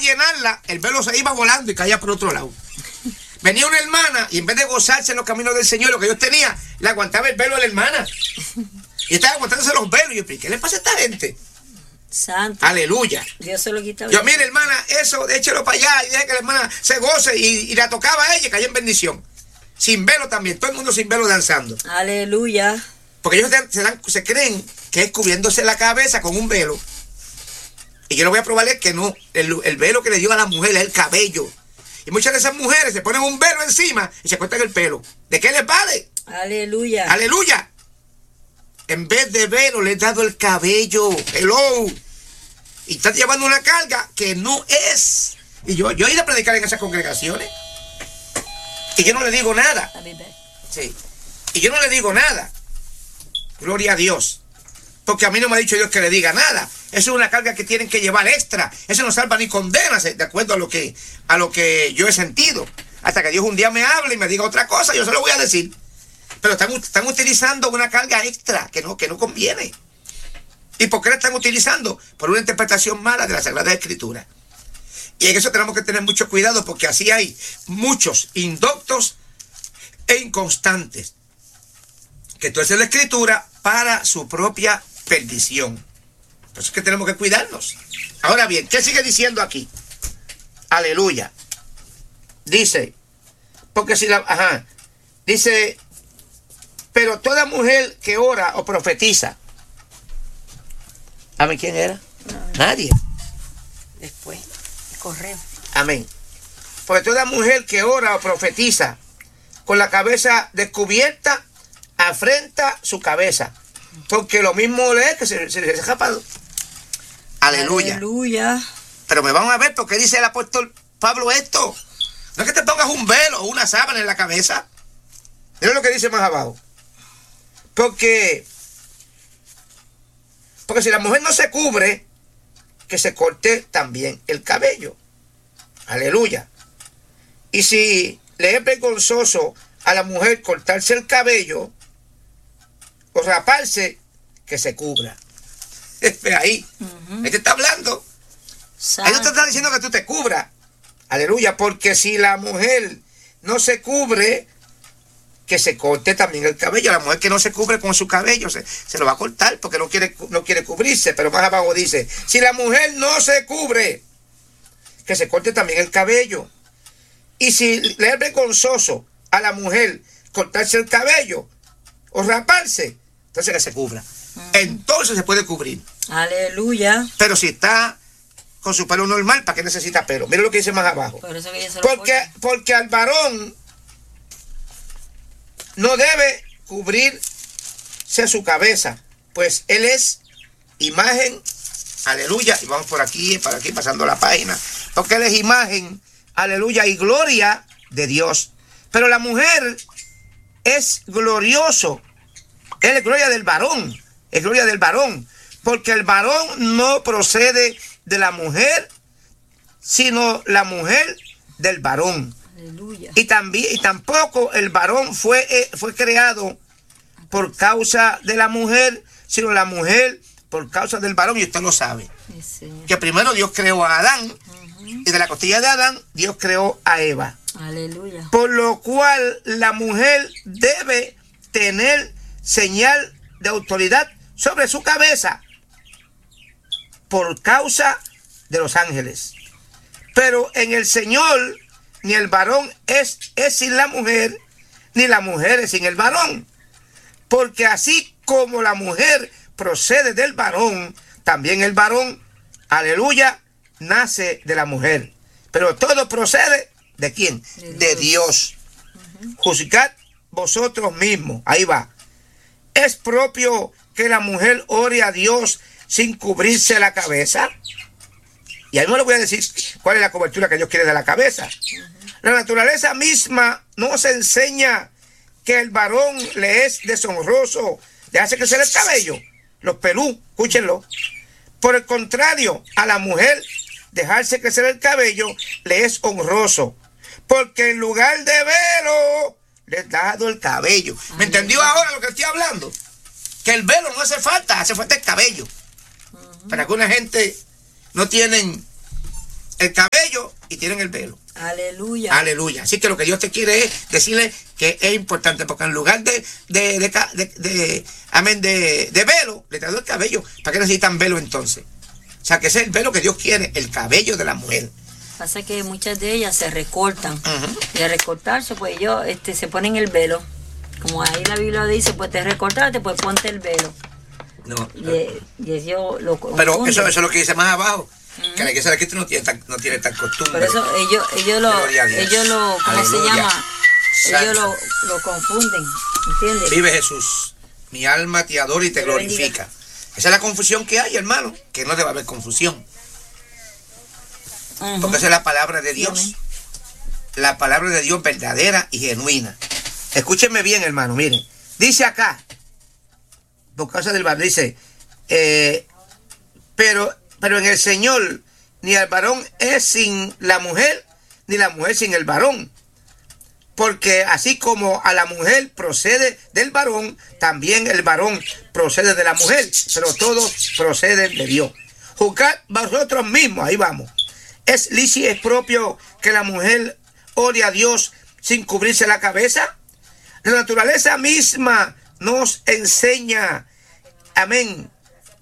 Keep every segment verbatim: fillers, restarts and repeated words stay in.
llenarla, el velo se iba volando y caía por otro lado. Venía una hermana y en vez de gozarse en los caminos del Señor, lo que Dios tenía, le aguantaba el velo a la hermana. Y estaba aguantándose los velos. Y yo, ¿qué le pasa a esta gente? Santo. Aleluya. Dios se lo quitaba. Yo, mire, hermana, eso, échelo para allá y deje que la hermana se goce. Y, y la tocaba a ella y caía en bendición. Sin velo también, todo el mundo sin velo danzando. Aleluya. Porque ellos se, se, dan, se creen que es cubriéndose la cabeza con un velo. Y yo lo voy a probarles que no. El, el velo que le dio a la mujer es el cabello. Y muchas de esas mujeres se ponen un velo encima y se cortan el pelo. ¿De qué les vale? Aleluya. Aleluya. En vez de velo le he dado el cabello. Hello. Y estás llevando una carga que no es. Y yo, yo he ido a predicar en esas congregaciones. Y yo no le digo nada. Sí. Y yo no le digo nada. Gloria a Dios. Porque a mí no me ha dicho Dios que le diga nada. Eso es una carga que tienen que llevar extra. Eso no salva ni condena, de acuerdo a lo que, a lo que yo he sentido. Hasta que Dios un día me hable y me diga otra cosa, yo se lo voy a decir. Pero están, están utilizando una carga extra que no, que no conviene. ¿Y por qué la están utilizando? Por una interpretación mala de la Sagrada Escritura. Y en eso tenemos que tener mucho cuidado, porque así hay muchos indoctos e inconstantes que tuercen la Escritura para su propia perdición. Por eso es que tenemos que cuidarnos. Ahora bien, ¿qué sigue diciendo aquí? Aleluya. Dice, porque si la... Ajá. Dice, pero toda mujer que ora o profetiza. ¿Amén? ¿Quién era? No, nadie. Después, el correo. Amén. Porque toda mujer que ora o profetiza con la cabeza descubierta, afrenta su cabeza. Porque lo mismo le es que se, se les ha escapado. Aleluya. Aleluya. Pero me van a ver porque dice el apóstol Pablo esto. No es que te pongas un velo o una sábana en la cabeza. Mira lo que dice más abajo. Porque, porque si la mujer no se cubre, que se corte también el cabello. Aleluya. Y si le es vergonzoso a la mujer cortarse el cabello o raparse, que se cubra. Ve ahí. Uh-huh. Ahí te está hablando. Santo. Ahí no te está diciendo que tú te cubras. Aleluya. Porque si la mujer no se cubre, que se corte también el cabello. La mujer que no se cubre con su cabello se, se lo va a cortar porque no quiere, no quiere cubrirse. Pero más abajo dice, si la mujer no se cubre, que se corte también el cabello. Y si le es vergonzoso a la mujer cortarse el cabello o raparse, entonces que se cubra. Uh-huh. Entonces se puede cubrir. Aleluya. Pero si está con su pelo normal, ¿para qué necesita pelo? Mira lo que dice más abajo. Por eso que se lo porque, porque al varón no debe cubrirse su cabeza, pues él es imagen, aleluya, y vamos por aquí, por aquí pasando la página, porque él es imagen, aleluya, y gloria de Dios. Pero la mujer es glorioso, él es gloria del varón, es gloria del varón, porque el varón no procede de la mujer, sino la mujer del varón. Aleluya. Y también y tampoco el varón fue, eh, fue creado por causa de la mujer, sino la mujer por causa del varón, y usted lo sabe. Sí, que primero Dios creó a Adán, uh-huh. y de la costilla de Adán Dios creó a Eva. Aleluya. Por lo cual la mujer debe tener señal de autoridad sobre su cabeza por causa de los ángeles. Pero en el Señor ni el varón es, es sin la mujer, ni la mujer es sin el varón. Porque así como la mujer procede del varón, también el varón, aleluya, nace de la mujer. Pero todo procede ¿de quién? De Dios. De Dios. Uh-huh. Juzgad vosotros mismos. Ahí va. ¿Es propio que la mujer ore a Dios sin cubrirse la cabeza? Y ahí me lo voy a decir cuál es la cobertura que Dios quiere de la cabeza. Uh-huh. La naturaleza misma nos enseña que el varón le es deshonroso dejarse crecer el cabello, los pelú, escúchenlo. Por el contrario, a la mujer dejarse crecer el cabello le es honroso, porque en lugar de velo le he dado el cabello. Ay, ¿me entendió ahora lo que estoy hablando? Que el velo no hace falta, hace falta el cabello. Uh-huh. Para que una gente no tienen el cabello. cabello y tienen el velo. Aleluya. Aleluya. Así que lo que Dios te quiere es decirle que es importante, porque en lugar de, de, de, de, de, de amén, de, de velo, le trajo el cabello. ¿Para qué necesitan velo entonces? O sea, que ese es el velo que Dios quiere, el cabello de la mujer. Pasa que muchas de ellas se recortan. Uh-huh. Y al recortarse, pues ellos este, se ponen el velo. Como ahí la Biblia dice, pues te recortaste, pues ponte el velo. No. Y, y ellos lo Pero confunden. eso, eso es lo que dice más abajo. Uh-huh. Que la iglesia de Cristo no tiene tan, no tiene tan costumbre. Por eso ellos, ellos lo, ellos lo, ¿cómo Aleluya. se llama? Santo. Ellos lo, lo confunden, ¿entiendes? Vive Jesús. Mi alma te adora y te, te glorifica. Esa es la confusión que hay, hermano. Que no debe haber confusión. Uh-huh. Porque esa es la palabra de Dios. Sí, la palabra de Dios verdadera y genuina. Escúchenme bien, hermano, miren. Dice acá, por causa del varón, dice, eh, pero, pero en el Señor ni el varón es sin la mujer, ni la mujer sin el varón. Porque así como a la mujer procede del varón, también el varón procede de la mujer. Pero todos proceden de Dios. Juzgad vosotros mismos, ahí vamos. ¿Es lícito, es propio que la mujer ore a Dios sin cubrirse la cabeza? La naturaleza misma nos enseña, amén,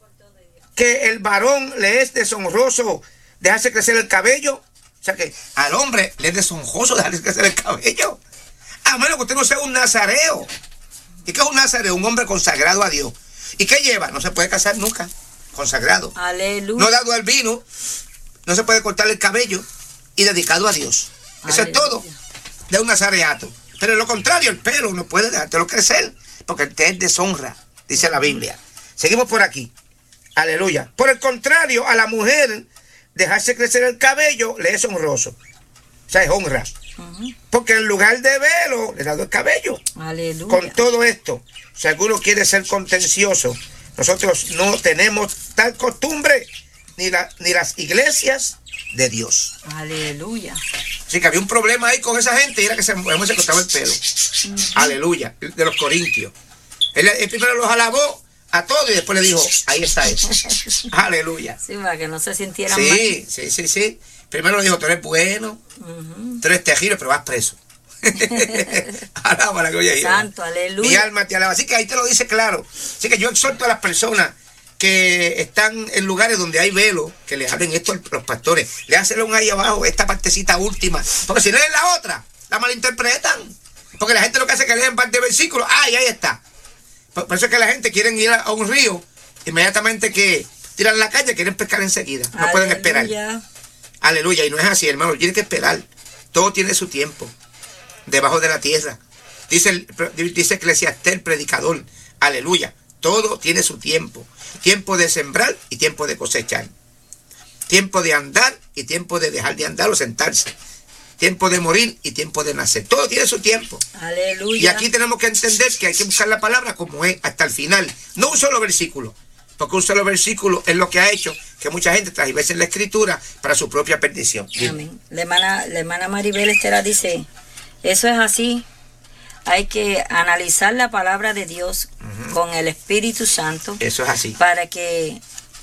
que el varón le es deshonroso dejarse crecer el cabello. O sea que al hombre le es deshonroso dejarse crecer el cabello. A menos que usted no sea un nazareo. ¿Y qué es un nazareo? Un hombre consagrado a Dios. ¿Y qué lleva? No se puede casar nunca. Consagrado. Aleluya. No dado al vino. No se puede cortar el cabello. Y dedicado a Dios. Eso Aleluya. Es todo de un nazareato. Pero en lo contrario, el pelo no puede dejártelo crecer, porque te es deshonra, dice la Biblia. Seguimos por aquí. Aleluya. Por el contrario, a la mujer dejarse crecer el cabello le es honroso. O sea, es honra. Uh-huh. Porque en lugar de velo, le he dado el cabello. Aleluya. Con todo esto, si alguno quiere ser contencioso, nosotros no tenemos tal costumbre, ni, la, ni las iglesias de Dios. Aleluya. Así que había un problema ahí con esa gente y era que se, se cortaba el pelo. Uh-huh. Aleluya. De los corintios. Él, él primero los alabó a todos y después le dijo, ahí está eso. Aleluya. Sí, para que no se sintieran sí, mal. Sí, sí, sí, sí. Primero le dijo, tú eres bueno, uh-huh. tú eres terrible, pero vas preso. Alaba la gloria de Dios. Santo, aleluya. Mi alma te alaba. Así que ahí te lo dice claro. Así que yo exhorto a las personas que están en lugares donde hay velo, que les hablen esto a los pastores. Le hacen un ahí abajo, esta partecita última. Porque si leen la otra, la malinterpretan. Porque la gente lo que hace es que leen parte de versículos. ¡Ay, ahí está! Por, por eso es que la gente quiere ir a, a un río, inmediatamente que tiran la calle, quieren pescar enseguida. No Aleluya. Pueden esperar. Aleluya. Y no es así, hermano. Tienen que esperar. Todo tiene su tiempo. Debajo de la tierra. Dice, el, dice Eclesiastés, el predicador. Aleluya. Todo tiene su tiempo. Tiempo de sembrar y tiempo de cosechar. Tiempo de andar y tiempo de dejar de andar o sentarse. Tiempo de morir y tiempo de nacer. Todo tiene su tiempo. Aleluya. Y aquí tenemos que entender que hay que buscar la palabra como es hasta el final. No un solo versículo. Porque un solo versículo es lo que ha hecho que mucha gente transgiverse en la escritura para su propia perdición. Amén. La hermana, la hermana Maribel Estera dice, eso es así. Hay que analizar la palabra de Dios uh-huh. con el Espíritu Santo. Eso es así. Para que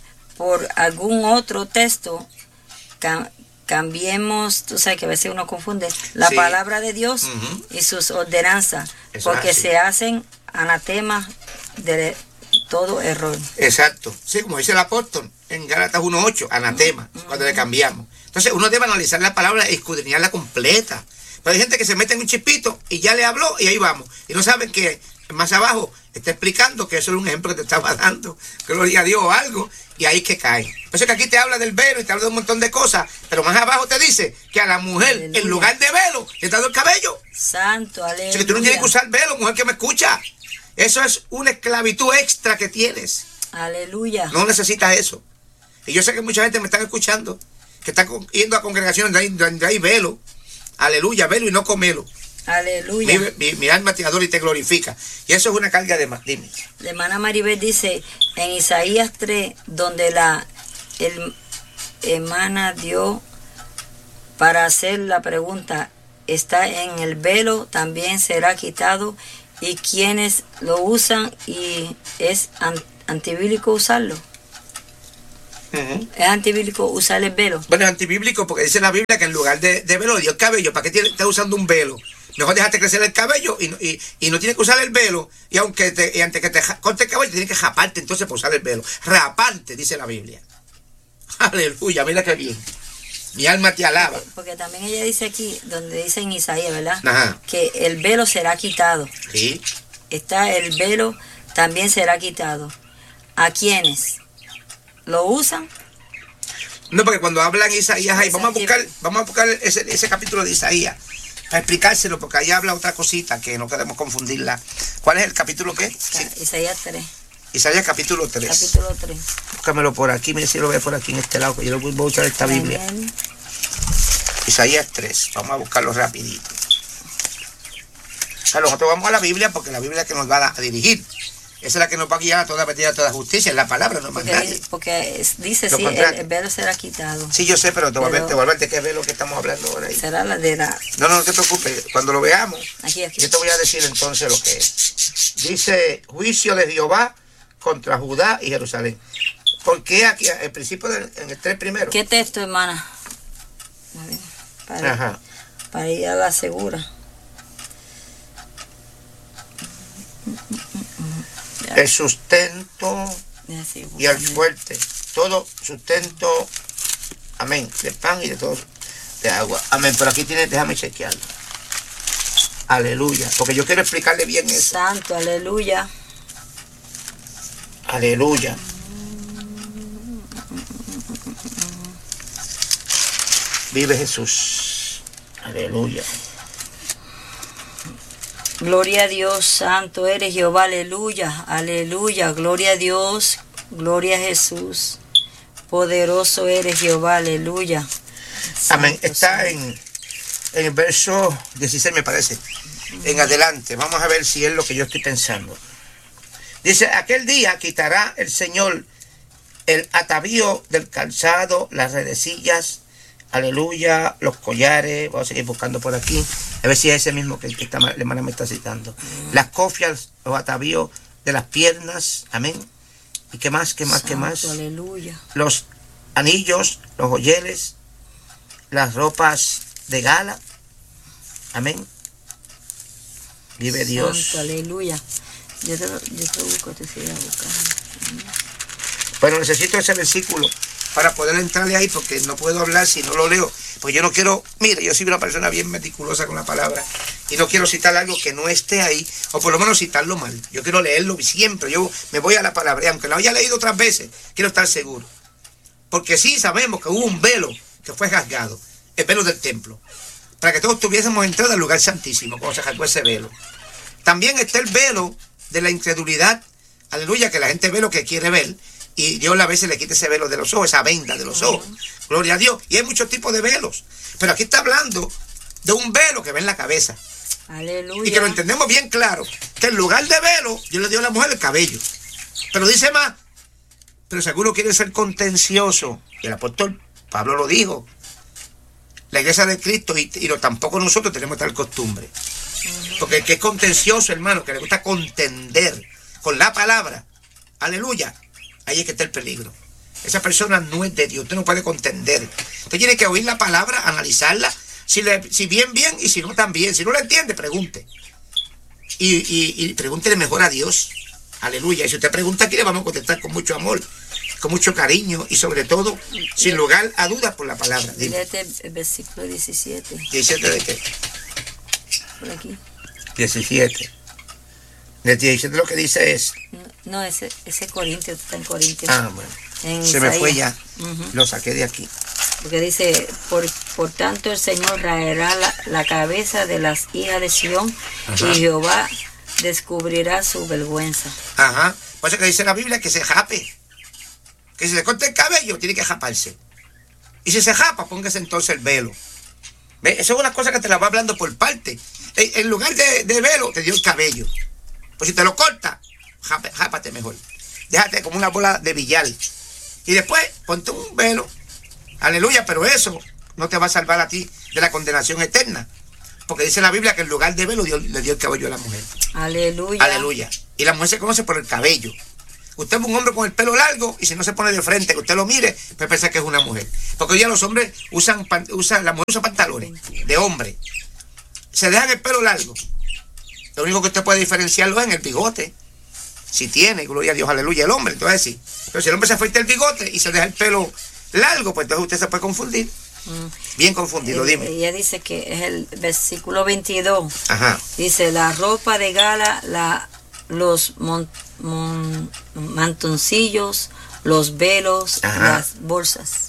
por algún otro texto cam- cambiemos, tú sabes que a veces uno confunde, la sí. palabra de Dios uh-huh. y sus ordenanzas. Eso porque se hacen anatemas de todo error. Exacto. Sí, como dice el apóstol en Gálatas uno ocho, anatema, uh-huh. cuando le cambiamos. Entonces uno debe analizar la palabra y escudriñarla completa. Pero hay gente que se mete en un chispito y ya le habló y ahí vamos. Y no saben que más abajo está explicando que eso es un ejemplo que te estaba dando, gloria a Dios o algo, y ahí que cae. Por eso que aquí te habla del velo y te habla de un montón de cosas, pero más abajo te dice que a la mujer, aleluya. En lugar de velo, le está dando el cabello. Santo, aleluya. O sea que tú no tienes que usar velo, mujer que me escucha. Eso es una esclavitud extra que tienes. Aleluya. No necesitas eso. Y yo sé que mucha gente me está escuchando, que está yendo a congregaciones donde hay, donde hay velo. Aleluya, velo y no comelo. Aleluya. Mi, mi, mi alma te adora y te glorifica. Y eso es una carga de más. Dime. La hermana Maribel dice en Isaías tres, donde la el, hermana dio para hacer la pregunta, está en el velo, también será quitado, y quienes lo usan y es antibíblico usarlo. Uh-huh. ¿Es antibíblico usar el velo? Bueno, es antibíblico porque dice la Biblia que en lugar de, de velo dio el cabello. ¿Para qué tiene, estás usando un velo? Mejor déjate crecer el cabello y, y, y no tienes que usar el velo. Y aunque te, y antes que te corte el cabello, tienes que japarte entonces para usar el velo. Raparte, dice la Biblia. Aleluya, mira qué bien. Mi alma te alaba. Porque, porque también ella dice aquí, donde dice en Isaías, ¿verdad? Ajá. Que el velo será quitado. Sí. Está el velo, también será quitado. ¿A quiénes? ¿Lo usan? No, porque cuando hablan Isaías ahí, vamos a buscar, vamos a buscar ese, ese capítulo de Isaías, para explicárselo, porque ahí habla otra cosita que no queremos confundirla. ¿Cuál es el capítulo qué? Sí. Isaías tres. Isaías capítulo tres. Capítulo tres. Búscamelo por aquí, mire si lo ve por aquí en este lado, que yo lo voy a usar esta Biblia. Bien. Isaías tres, vamos a buscarlo rapidito. O sea, nosotros vamos a la Biblia porque la Biblia es la que nos va a dirigir. Esa es la que nos va a guiar a toda medida, a toda justicia, es la palabra, no más nadie. Porque es, dice, sí, el, el velo será quitado. Sí, yo sé, pero te voy a ver, te voy a ver de qué velo que estamos hablando ahora ahí. Será la de la... No, no, no te preocupes, cuando lo veamos, aquí, aquí. Yo te voy a decir entonces lo que es. Dice, juicio de Jehová contra Judá y Jerusalén. ¿Por qué aquí, el principio, del, en el tres primero? ¿Qué texto, hermana? Para, Ajá. para ir a la segura. El sustento y el fuerte. Todo sustento, amén, de pan y de todo, de agua. Amén, pero aquí tiene, déjame chequearlo. Aleluya, porque yo quiero explicarle bien eso. Santo, aleluya. Aleluya. Vive Jesús. Aleluya. Gloria a Dios, santo eres Jehová, aleluya, aleluya, gloria a Dios, gloria a Jesús, poderoso eres Jehová, aleluya. Amén, santo, está santo. En, en el verso dieciséis me parece, en adelante, vamos a ver si es lo que yo estoy pensando. Dice, aquel día quitará el Señor el atavío del calzado, las redecillas, aleluya, los collares, vamos a seguir buscando por aquí, a ver si es ese mismo que, que esta hermana me está citando. Las cofias, los atavíos de las piernas, amén. ¿Y qué más, qué más, Santo, qué más? Aleluya. Los anillos, los joyeles, las ropas de gala, amén. Vive Santo, Dios. Aleluya. Yo te lo, yo te lo busco, te sigo buscando. Bueno, necesito ese versículo para poder entrarle ahí, porque no puedo hablar si no lo leo, porque yo no quiero, mire, yo soy una persona bien meticulosa con la palabra, y no quiero citar algo que no esté ahí, o por lo menos citarlo mal. Yo quiero leerlo siempre, yo me voy a la palabra, y aunque lo haya leído otras veces, quiero estar seguro. Porque sí sabemos que hubo un velo que fue rasgado, el velo del templo, para que todos tuviésemos entrada al lugar santísimo, cuando se rasgó ese velo. También está el velo de la incredulidad, aleluya, que la gente ve lo que quiere ver, y Dios a veces le quita ese velo de los ojos, esa venda de los ojos. Gloria a Dios. Y hay muchos tipos de velos. Pero aquí está hablando de un velo que ve en la cabeza. Aleluya. Y que lo entendemos bien claro. Que en lugar de velo, Dios le dio a la mujer el cabello. Pero dice más. Pero seguro quiere ser contencioso. Y el apóstol Pablo lo dijo. La iglesia de Cristo y, y lo, tampoco nosotros tenemos tal costumbre. Porque el que es contencioso, hermano, que le gusta contender con la palabra. Aleluya. Ahí es que está el peligro. Esa persona no es de Dios. Usted no puede contender. Usted tiene que oír la palabra, analizarla. Si, le, si bien, bien. Y si no, también. Si no la entiende, pregunte. Y, y, y pregúntele mejor a Dios. Aleluya. Y si usted pregunta aquí, le vamos a contestar con mucho amor, con mucho cariño. Y sobre todo, sin lugar a dudas por la palabra. Léete el versículo diecisiete. ¿diecisiete de qué? Por aquí. diecisiete. El diecisiete lo que dice es... No, ese, ese Corintios, está en Corintios. Ah, bueno. En Se Isaías. me fue ya. Uh-huh. Lo saqué de aquí. Porque dice, por, por tanto el Señor raerá la, la cabeza de las hijas de Sión. Ajá. Y Jehová descubrirá su vergüenza. Ajá. Por eso que dice la Biblia que se jape. Que si le corta el cabello, tiene que japarse. Y si se japa, póngase entonces el velo. ¿Ves? Eso es una cosa que te la va hablando por parte. En, en lugar de, de velo, te dio el cabello. Pues si te lo corta, jáp, jápate mejor. Déjate como una bola de billar. Y después, ponte un velo. Aleluya, pero eso no te va a salvar a ti de la condenación eterna. Porque dice la Biblia que en lugar de velo Dios le dio el cabello a la mujer. Aleluya. Aleluya. Y la mujer se conoce por el cabello. Usted ve un hombre con el pelo largo y si no se pone de frente, que usted lo mire, pues piensa que es una mujer. Porque hoy día los hombres usan, usan la mujer usa pantalones de hombre. Se dejan el pelo largo. Lo único que usted puede diferenciarlo es en el bigote. Si tiene, gloria a Dios, aleluya, el hombre, entonces sí. Pero si el hombre se afeita el bigote y se deja el pelo largo, pues entonces usted se puede confundir. Mm. Bien confundido, dime. Ella dice que es el versículo veintidós. Ajá. Dice, la ropa de gala, la, los mon, mon, mantoncillos, los velos, ajá, las bolsas.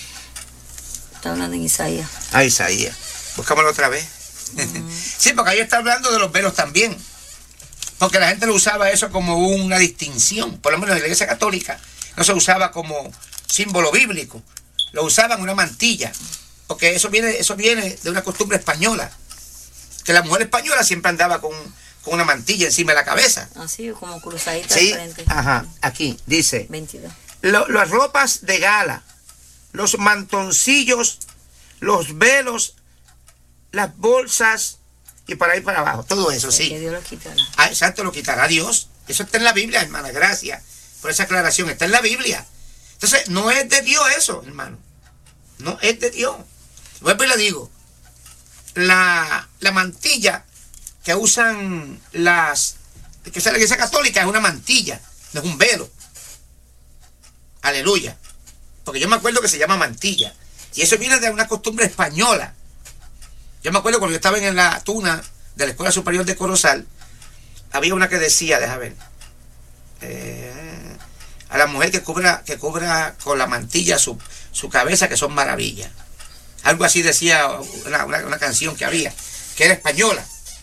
Está hablando en Isaías. Ah, Isaías. Buscámoslo otra vez. Mm. Sí, porque ahí está hablando de los velos también. Porque la gente lo usaba eso como una distinción. Por lo menos en la Iglesia Católica no se usaba como símbolo bíblico. Lo usaban una mantilla. Porque eso viene, eso viene de una costumbre española. Que la mujer española siempre andaba con, con una mantilla encima de la cabeza. Así, como cruzadita sí, al frente. Ajá, aquí dice. veintidós. Lo, las ropas de gala, los mantoncillos, los velos, las bolsas y para ahí para abajo. Todo eso, sí. Que Dios lo quitará. Ah, exacto, lo quitará Dios. Eso está en la Biblia, hermana. Gracias por esa aclaración. Está en la Biblia. Entonces, no es de Dios eso, hermano. No es de Dios. Vuelvo y le digo. La, la mantilla que usan las... que usa la Iglesia Católica es una mantilla. No es un velo. Aleluya. Porque yo me acuerdo que se llama mantilla. Y eso viene de una costumbre española. Yo me acuerdo cuando yo estaba en la tuna de la Escuela Superior de Corozal, había una que decía, déjame ver, eh, a la mujer que cubra, que cubra con la mantilla su, su cabeza, que son maravillas. Algo así decía una, una, una canción que había, que era española.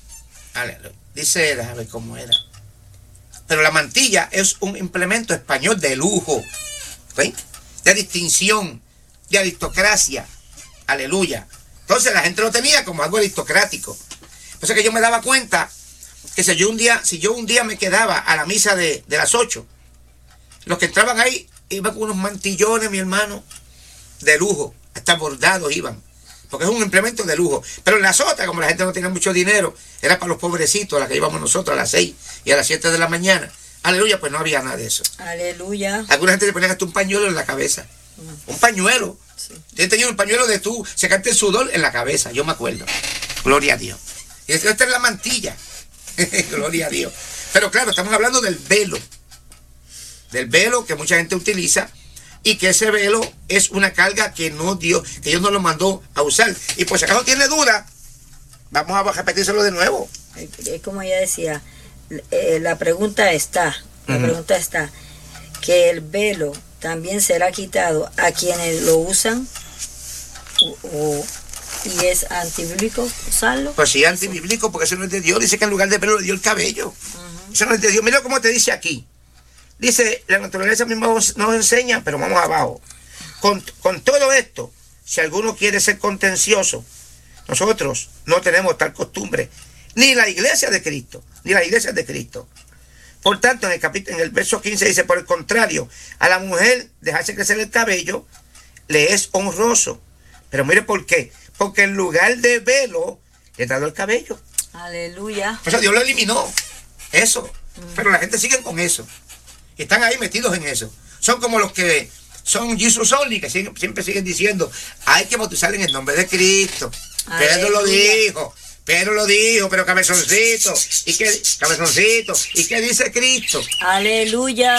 Dice, déjame ver cómo era. Pero la mantilla es un implemento español de lujo, ¿sí? De distinción, de aristocracia. Aleluya. Entonces la gente lo tenía como algo aristocrático. Por eso que yo me daba cuenta que si yo un día, si yo un día me quedaba a la misa de, de las ocho, los que entraban ahí iban con unos mantillones, mi hermano, de lujo, hasta bordados iban, porque es un implemento de lujo. Pero en las otras, como la gente no tenía mucho dinero, era para los pobrecitos, a las que íbamos nosotros a las seis y a las siete de la mañana. Aleluya, pues no había nada de eso. Aleluya. Alguna gente le ponía hasta un pañuelo en la cabeza. Mm. Un pañuelo. Sí. Yo tenía un pañuelo de tú, secarte el sudor en la cabeza, yo me acuerdo. Gloria a Dios. Y esta es la mantilla. Gloria a Dios. Pero claro, estamos hablando del velo. Del velo que mucha gente utiliza. Y que ese velo es una carga que no Dios, que Dios no lo mandó a usar. Y por si acaso tiene duda, vamos a repetírselo de nuevo. Es como ella decía, eh, la pregunta está, la uh-huh. pregunta está, que el velo también será quitado a quienes lo usan o, o, y es antibíblico usarlo. Pues sí, antibíblico, porque eso no es de Dios. Dice que en lugar de pelo le dio el cabello. Uh-huh. Eso no es de Dios. Mira cómo te dice aquí. Dice, la naturaleza misma nos enseña, pero vamos abajo. Con, con todo esto, si alguno quiere ser contencioso, nosotros no tenemos tal costumbre. Ni la iglesia de Cristo, ni la iglesia de Cristo. Por tanto, en el capítulo, en el verso quince dice, por el contrario, a la mujer dejarse crecer el cabello le es honroso. Pero mire por qué. Porque en lugar de velo, le ha dado el cabello. Aleluya. O sea, Dios lo eliminó. Eso. Mm. Pero la gente sigue con eso. Y están ahí metidos en eso. Son como los que son Jesus only, que siguen, siempre siguen diciendo, hay que bautizar en el nombre de Cristo. Aleluya. Pedro lo dijo. Pedro lo dijo, pero cabezoncito. ¿Y qué? Cabezoncito. ¿Y qué dice Cristo? Aleluya.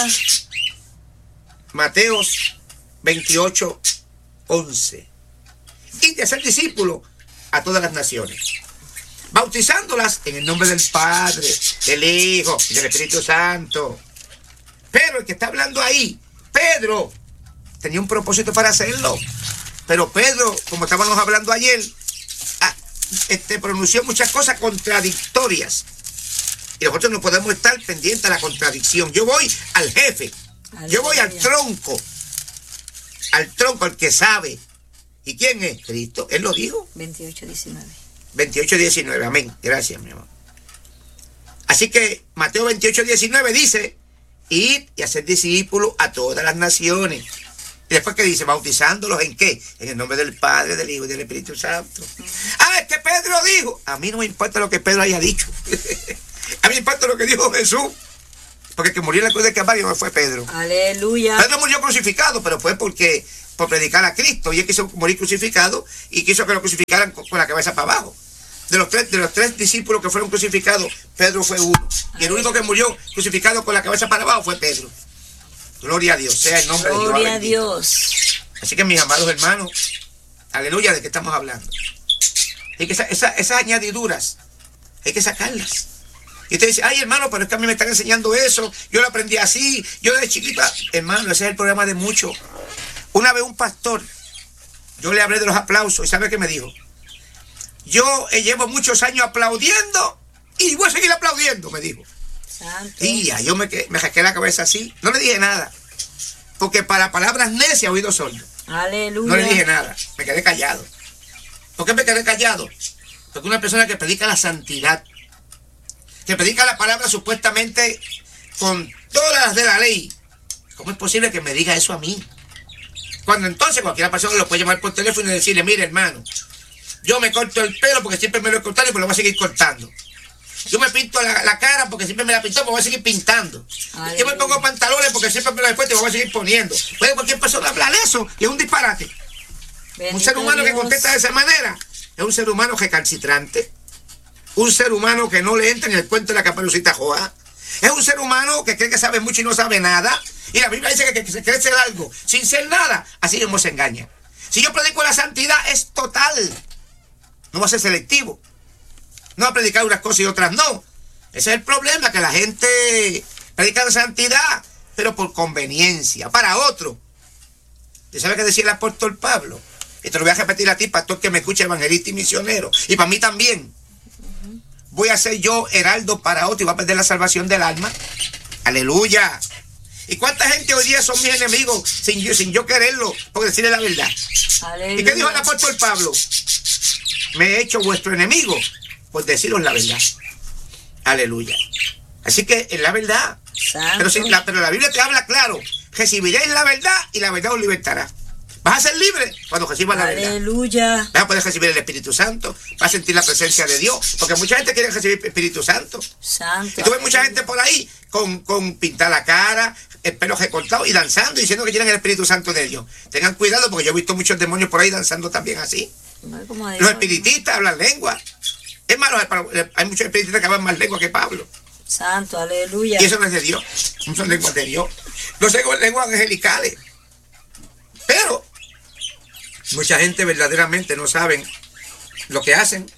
Mateos veintiocho, once. Y de ser discípulo a todas las naciones, bautizándolas en el nombre del Padre, del Hijo y del Espíritu Santo. Pero el que está hablando ahí, Pedro, tenía un propósito para hacerlo. Pero Pedro, como estábamos hablando ayer, este, pronunció muchas cosas contradictorias. Y nosotros no podemos estar pendientes a la contradicción. Yo voy al jefe, Aleluya. Yo voy al tronco, al tronco, al que sabe. ¿Y quién es? Cristo. Él lo dijo. veintiocho, diecinueve. veintiocho, diecinueve. Amén. Gracias, mi amor. Así que Mateo veintiocho, diecinueve dice, id y hacer discípulos a todas las naciones. Y después que dice, bautizándolos en qué? En el nombre del Padre, del Hijo y del Espíritu Santo. Ah, es que Pedro dijo. A mí no me importa lo que Pedro haya dicho. A mí me importa lo que dijo Jesús. Porque el que murió en la cruz de Calvario no fue Pedro. Aleluya. Pedro murió crucificado, pero fue porque por predicar a Cristo. Y él quiso morir crucificado y quiso que lo crucificaran con, con la cabeza para abajo. De los, tres, de los tres discípulos que fueron crucificados, Pedro fue uno. Y el único que murió crucificado con la cabeza para abajo fue Pedro. Gloria a Dios, sea el nombre Gloria de Dios. Gloria a Dios. Así que mis amados hermanos, aleluya, ¿de qué estamos hablando? Hay que esa, esa, esas añadiduras hay que sacarlas. Y usted dice, ay hermano, pero es que a mí me están enseñando eso, yo lo aprendí así, yo desde chiquita. Hermano, ese es el problema de muchos. Una vez un pastor, yo le hablé de los aplausos y ¿sabe qué me dijo? Yo eh, llevo muchos años aplaudiendo y voy a seguir aplaudiendo, me dijo. Santo. Y ya, yo me, me jaqué la cabeza así, no le dije nada, porque para palabras necias oído sordo. Aleluya. No le dije nada, me quedé callado. ¿Por qué me quedé callado? Porque una persona que predica la santidad, que predica la palabra supuestamente con todas las de la ley, ¿cómo es posible que me diga eso a mí? Cuando entonces cualquier persona lo puede llamar por teléfono y decirle, mire hermano, yo me corto el pelo porque siempre me lo he cortado y me lo voy a seguir cortando. Yo me pinto la, la cara porque siempre me la pinto, me voy a seguir pintando. Aleluya. Yo me pongo pantalones porque siempre me lo he puesto y me voy a seguir poniendo. Puede cualquier persona hablar de eso y es un disparate. Bendito un ser humano Dios. Que contesta de esa manera es un ser humano recalcitrante, un ser humano que no le entra en el cuento de la Caperucita Roja, es un ser humano que cree que sabe mucho y no sabe nada, y la Biblia dice que, que se cree ser algo sin ser nada, así mismo se engaña. Si yo predico la santidad es total, no va a ser selectivo, no va a predicar unas cosas y otras no. Ese es el problema, que la gente predica la santidad pero por conveniencia, para otro. ¿Y sabe qué decía el apóstol Pablo? Y te lo voy a repetir a ti, pastor, que me escucha, evangelista y misionero. Y para mí también. Uh-huh. Voy a ser yo heraldo para otro y voy a perder la salvación del alma. Aleluya. ¿Y cuánta gente hoy día son mis enemigos sin yo, sin yo quererlo, por decirle la verdad? Aleluya. ¿Y qué dijo el apóstol Pablo? Me he hecho vuestro enemigo por deciros la verdad. Aleluya. Así que es la verdad. Pero, si la, pero la Biblia te habla claro. Recibiréis la verdad y la verdad os libertará. Vas a ser libre cuando recibas la verdad. Aleluya. Vas a poder recibir el Espíritu Santo. Vas a sentir la presencia de Dios. Porque mucha gente quiere recibir el Espíritu Santo. Santo. Y tú ves mucha gente por ahí con, con pintar la cara, el pelo recortado y danzando, diciendo que quieren el Espíritu Santo de Dios. Tengan cuidado porque yo he visto muchos demonios por ahí danzando también así. Los espiritistas hablan lengua. Es malo, hay muchos espiritistas que hablan más lengua que Pablo. Santo, aleluya. Y eso no es de Dios. No son lenguas de Dios. No son lenguas angelicales. Pero mucha gente verdaderamente no saben lo que hacen,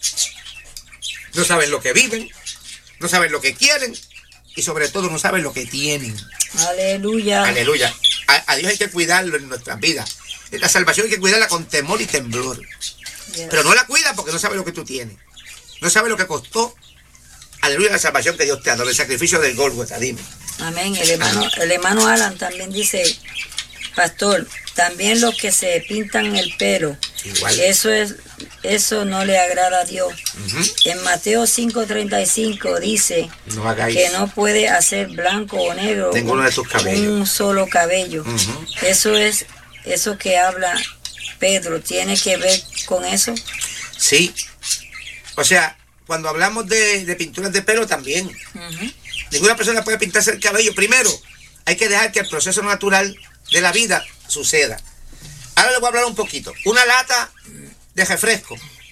no saben lo que viven, no saben lo que quieren y sobre todo no saben lo que tienen. Aleluya. Aleluya. A, a Dios hay que cuidarlo en nuestras vidas. La salvación hay que cuidarla con temor y temblor. Yes. Pero no la cuida porque no sabe lo que tú tienes. No sabe lo que costó. Aleluya, la salvación que Dios te ha dado, el sacrificio del Gólgota, dime. Amén. El hermano, el hermano Alan también dice, pastor, también los que se pintan el pelo, igual. Eso es, eso no le agrada a Dios. Uh-huh. En Mateo cinco treinta y cinco dice no que no puede hacer blanco o negro Ninguno de tus cabellos. Un solo cabello. Uh-huh. Eso es, eso que habla Pedro, ¿tiene que ver con eso? Sí. O sea, cuando hablamos de, de pinturas de pelo también. Uh-huh. Ninguna persona puede pintarse el cabello. Primero, hay que dejar que el proceso natural de la vida suceda. Ahora les voy a hablar un poquito. Una lata de refresco,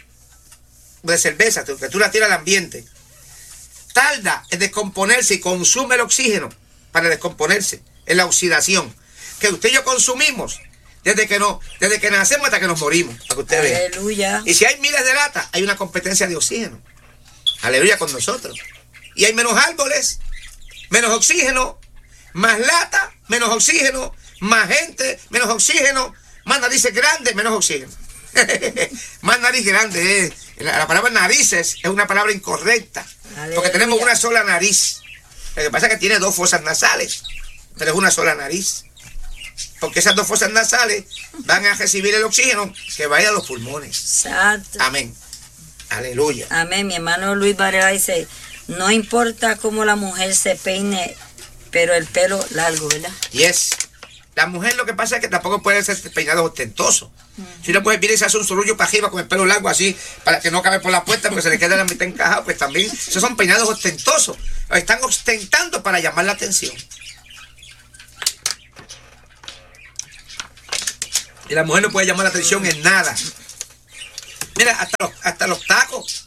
de cerveza, que tú la tiras al ambiente, tarda en descomponerse y consume el oxígeno para descomponerse, en la oxidación, que usted y yo consumimos desde que, no, desde que nacemos hasta que nos morimos, para que usted vea. Aleluya. Y si hay miles de latas, hay una competencia de oxígeno. Aleluya con nosotros. Y hay menos árboles, menos oxígeno, más lata, menos oxígeno, más gente, menos oxígeno, más narices grandes, menos oxígeno. Más nariz grande. Eh. La, la palabra narices es una palabra incorrecta. Aleluya. Porque tenemos una sola nariz. Lo que pasa es que tiene dos fosas nasales, pero es una sola nariz. Porque esas dos fosas nasales van a recibir el oxígeno que vaya a los pulmones. Exacto. Amén. Aleluya. Amén. Mi hermano Luis Varela dice, no importa cómo la mujer se peine, pero el pelo largo, ¿verdad? Yes. La mujer lo que pasa es que tampoco puede ser peinado ostentoso. Uh-huh. Si una mujer viene y se hace un sorullo para arriba con el pelo largo así, para que no cabe por la puerta porque se le queda la mitad encajada, pues también esos son peinados ostentosos. Están ostentando para llamar la atención. Y la mujer no puede llamar la atención en nada. Mira, hasta los, hasta los tacos.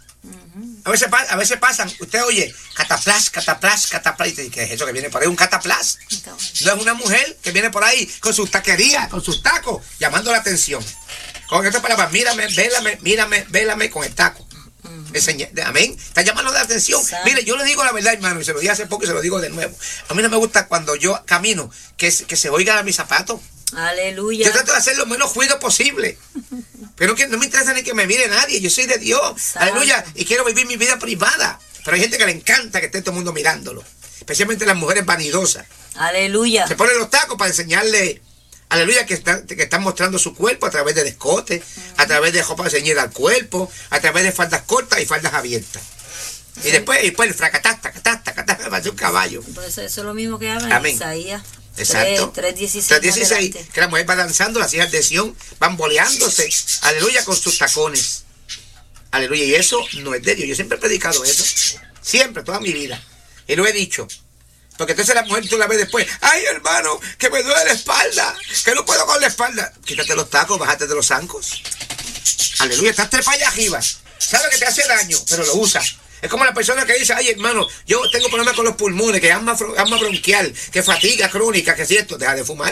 A veces, a veces pasan, usted oye, cataplas, cataplas, cataplas, y te dice, ¿qué es eso que viene por ahí? Un cataplas. No es una mujer que viene por ahí con sus taquerías, con sus tacos, llamando la atención. Con estas palabras, mírame, vélame, mírame, vélame con el taco. Uh-huh. Amén. Está llamando la atención. ¿Sabe? Mire, yo le digo la verdad, hermano, y se lo dije hace poco y se lo digo de nuevo. A mí no me gusta cuando yo camino que, que se oigan mis zapatos. Aleluya. Yo trato de hacer lo menos ruido posible. Pero que no me interesa ni que me mire nadie. Yo soy de Dios. Santo. Aleluya. Y quiero vivir mi vida privada. Pero hay gente que le encanta que esté todo el mundo mirándolo. Especialmente las mujeres vanidosas. Aleluya. Se ponen los tacos para enseñarle, aleluya, que están, que están mostrando su cuerpo a través de escote, uh-huh. a través de ropa ceñida al cuerpo, a través de faldas cortas y faldas abiertas. Sí. Y después, y después el fracatasta, catasta, catasta, parece un caballo. Pues eso es lo mismo que habla en Isaías. Exacto. tres dieciséis. Que la mujer va danzando, las hijas de Sión van boleándose, aleluya, con sus tacones. Aleluya, y eso no es de Dios. Yo siempre he predicado eso. Siempre, toda mi vida. Y lo he dicho. Porque entonces la mujer tú la ves después. Ay, hermano, que me duele la espalda. Que no puedo con la espalda. Quítate los tacos, bájate de los zancos. Aleluya, estás trepa allá arriba. Sabe que te hace daño, pero lo usa. Es como la persona que dice, ay, hermano, yo tengo problemas con los pulmones, que asma, asma bronquial, que fatiga crónica, que es cierto, deja de fumar.